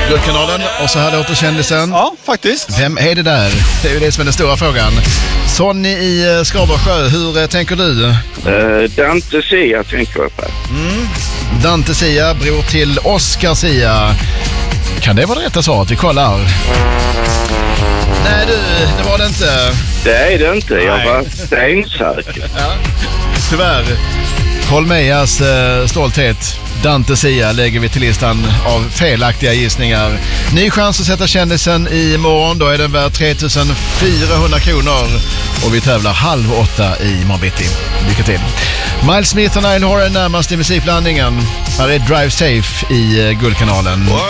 Guldkanalen, och så här låter kändisen. Ja, faktiskt. Vem är det där? Det är ju det som är den stora frågan. Sonny i Skrabersjö, hur tänker du? Dante Sia tänker jag på. Dante Sia, bror till Oscar Sia. Kan det vara det rätta svaret? Vi kollar. Nej du, det var det inte. Det är det inte, jag var stensäker. Ja, tyvärr. Holmeias stolthet. Dante Sia lägger vi till listan av felaktiga gissningar. Ny chans att sätta kändisen i morgon. Då är den värd 3400 kronor. Och vi tävlar 7:30 i morgon bitti. Lycka till. Miles Smith och Nile Horan närmast i musikblandningen. Här är Drive Safe i Guldkanalen.